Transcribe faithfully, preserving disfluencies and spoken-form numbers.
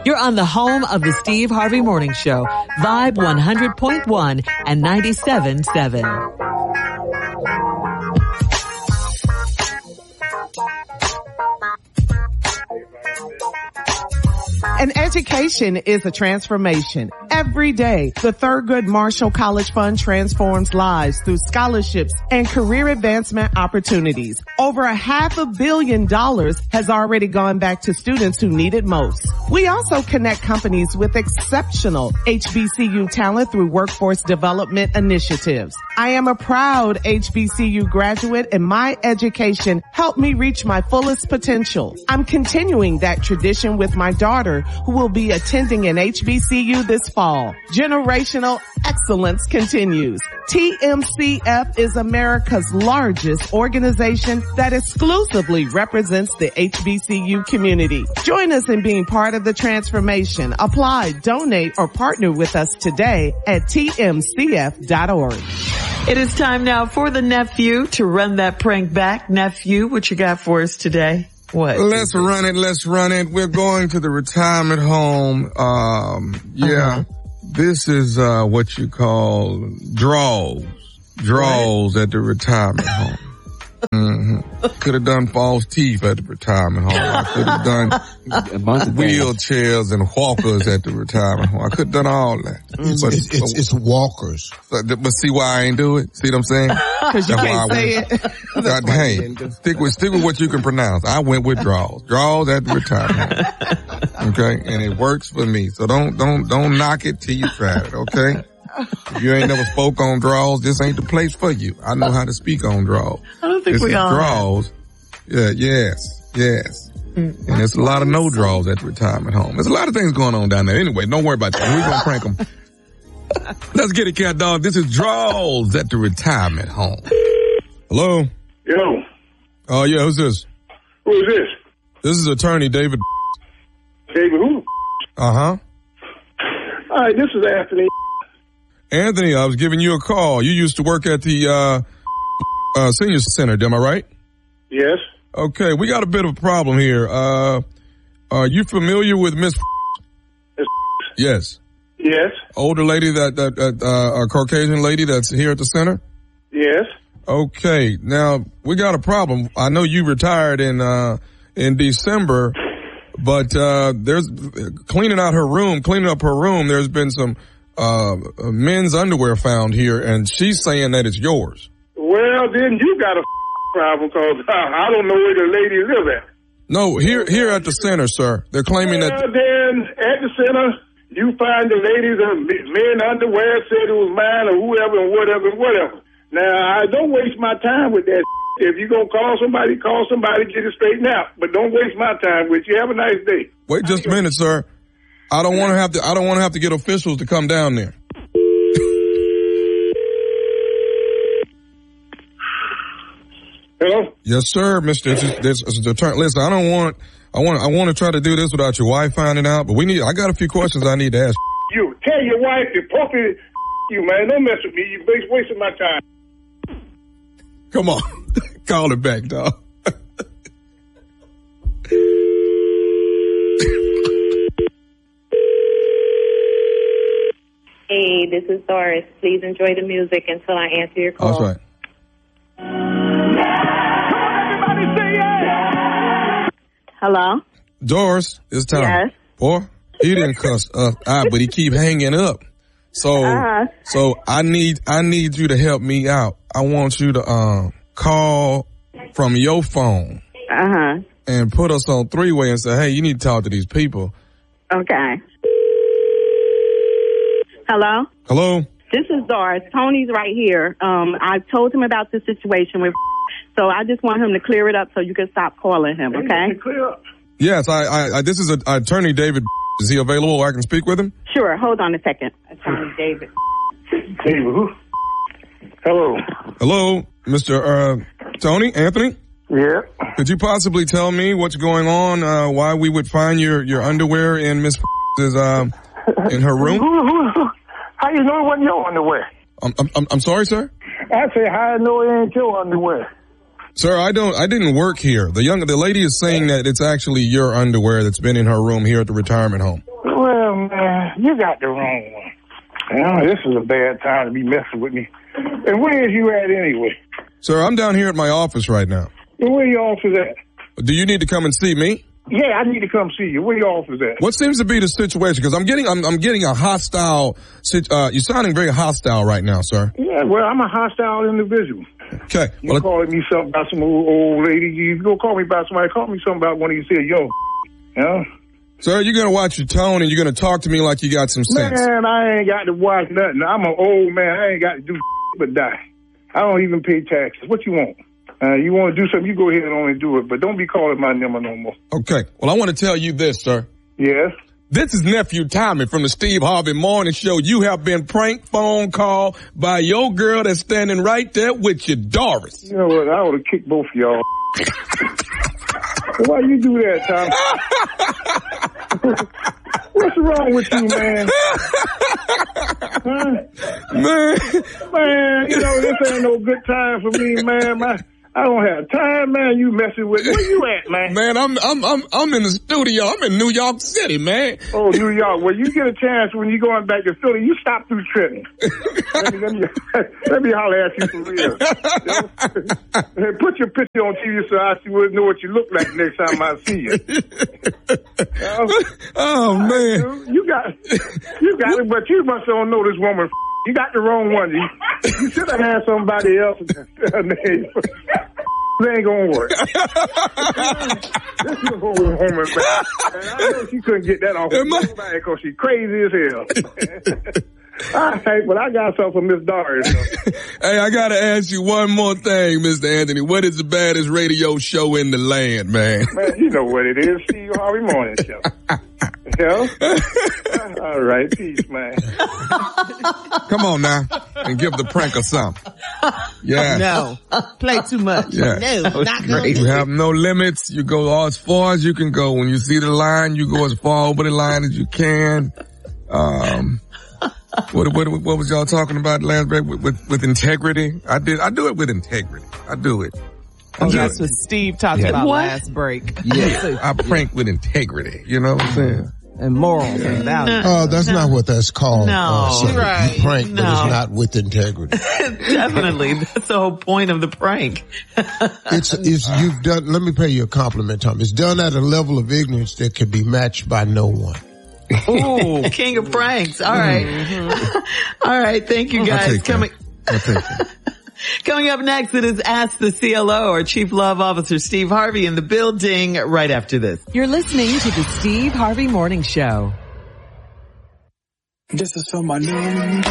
You're on the home of the Steve Harvey Morning Show, Vibe one hundred point one and ninety-seven point seven. An education is a transformation. Every day, the Thurgood Marshall College Fund transforms lives through scholarships and career advancement opportunities. Over a half a billion dollars has already gone back to students who need it most. We also connect companies with exceptional H B C U talent through workforce development initiatives. I am a proud H B C U graduate, and my education helped me reach my fullest potential. I'm continuing that tradition with my daughter, who will be attending an H B C U this fall. Generational excellence continues. T M C F is America's largest organization that exclusively represents the H B C U community. Join us in being part of the transformation. Apply, donate, or partner with us today at T M C F dot org. It is time now for the nephew to run that prank back. Nephew, what you got for us today? What? Let's run it. Let's run it. We're going to the retirement home. Um, yeah, uh-huh. This is, uh, what you call draws, draws what? At the retirement home. Mm-hmm. Could have done false teeth at the retirement home. I could have done wheelchairs and walkers at the retirement home. I could have done all that. It's, but, it's, it's, it's walkers. But, but see why I ain't do it? See what I'm saying? Because you That's can't say it. God, hey, stick with, stick with what you can pronounce. I went with draws. Draws at the retirement home. Okay? And it works for me. So don't, don't, don't knock it till you try it, okay? If you ain't never spoke on draws, this ain't the place for you. I know how to speak on draws. I don't think this we all draws. Yeah, yes, yes. Mm-hmm. And there's a lot of no draws at the retirement home. There's a lot of things going on down there. Anyway, don't worry about that. We're gonna prank them. Let's get it, cat dog. This is draws at the retirement home. Hello? Yo. Oh, uh, yeah, who's this? Who is this? This is attorney David. David who? Uh-huh. All right, this is Anthony. Anthony, I was giving you a call. You used to work at the uh, uh senior center, am I right? Yes. Okay, we got a bit of a problem here. Uh, are you familiar with Miss? Yes. Yes. Older lady that that, that uh, a Caucasian lady that's here at the center? Yes. Okay, now we got a problem. I know you retired in uh in December, but uh there's cleaning out her room, cleaning up her room. There's been some uh men's underwear found here, and she's saying that it's yours. Well, then you got a problem, because uh, I don't know where the lady live at. No, here here at the center, sir. They're claiming well, that. Well, then at the center, you find the ladies and men underwear, said it was mine or whoever and whatever and whatever. Now, I don't waste my time with that. If you're going to call somebody, call somebody, get it straightened out. But don't waste my time with you. Have a nice day. Wait just a minute, sir. I don't want to have to, I don't want to have to get officials to come down there. Hello? Yes, sir, Mister This is, this is the turn. Listen, I don't want, I want, I want to try to do this without your wife finding out, but we need, I got a few questions I need to ask. You, tell your wife to puppy you, man. Don't mess with me. You're wasting my time. Come on. Call it back, dog. Hey, this is Doris. Please enjoy the music until I answer your call. That's right. Hello? Doris, it's time. Yes. Boy, he didn't cuss us out, but he keep hanging up. So, uh-huh. so I need, I need you to help me out. I want you to, um, call from your phone. Uh-huh. And put us on three-way and say, hey, you need to talk to these people. Okay. Hello? Hello? This is Doris. Tony's right here. Um, I told him about the situation with, so I just want him to clear it up so you can stop calling him, okay? Clear up. Yes, I, I, I this is a, attorney David. Is he available? I can speak with him? Sure. Hold on a second. Attorney David. David who? Hello. Hello, Mister Uh, Tony, Anthony? Yeah. Could you possibly tell me what's going on, uh, why we would find your, your underwear in Miss is, um, in her room? Who, who, who? How you know it wasn't your underwear? I'm, I'm, I'm sorry, sir? I say, how I know it ain't your underwear? Sir, I don't, I didn't work here. The young, the lady is saying that it's actually your underwear that's been in her room here at the retirement home. man, you got the wrong one. Now, this is a bad time to be messing with me. And where is you at anyway? Sir, I'm down here at my office right now. And where your office at? Do you need to come and see me? Yeah, I need to come see you. Where your office at? What seems to be the situation? Because I'm getting, I'm, I'm getting a hostile. Uh, you're sounding very hostile right now, sir. Yeah, well, I'm a hostile individual. Okay. You well, calling me something about some old, old lady? You go call me about somebody. Call me something about one of you said, yo, you know? Sir, you're gonna watch your tone and you're gonna talk to me like you got some sense. Man, I ain't got to watch nothing. I'm an old man. I ain't got to do but die. I don't even pay taxes. What you want? Uh, you want to do something, you go ahead on and do it, but don't be calling my number no more. Okay. Well, I want to tell you this, sir. Yes? This is Nephew Tommy from the Steve Harvey Morning Show. You have been prank phone called by your girl that's standing right there with you, Doris. You know what? I would have kicked both of y'all. Why you do that, Tom? What's wrong with you, man? Huh? Man. Man, you know, this ain't no good time for me, man. My, I don't have time, man. You messing with me. Where you at, man? Man, I'm I'm I'm I'm in the studio. I'm in New York City, man. Oh, New York. Well, you get a chance when you going back to Philly, you stop through Trenton. let me let me let me holler at you for real. Hey, put your picture on T V so I see know what you look like next time I see you. uh, oh man, you got you got it, but you must don't know this woman. You got the wrong one. You, you should have had somebody else. It ain't gonna work. This is a whole woman, man. I know she couldn't get that off of nobody because she's crazy as hell. All right, but I got something for Miss Doris. So. Hey, I gotta ask you one more thing, Mister Anthony. What is the baddest radio show in the land, man? Man, you know what it is. Steve Harvey Morning Show. Yo? All right, peace, man. Come on now, and give the pranker something. Yeah. No, play too much. Yeah. No, not gonna You have no limits. You go as far as you can go. When you see the line, you go as far over the line as you can. Um, what what what was y'all talking about last break with, with with integrity? I did. I do it with integrity. I do it. I Oh, do that's it. what Steve talked Yeah. about What? last break. Yeah, I prank with integrity. You know what I'm saying? And morals and values. Oh, that's No. not what that's called. No. uh, sir. Right. You prank, but No. it's not with integrity. Definitely. That's the whole point of the prank. It's, it's, you've done, let me pay you a compliment, Tom. It's done at a level of ignorance that can be matched by no one. Ooh, king of pranks. All right. All right. Thank you I'll guys. take that. Coming, I'll take that. coming up next, it is Ask the C L O, our Chief Love Officer Steve Harvey in the building right after this. You're listening to the Steve Harvey Morning Show. This is for my new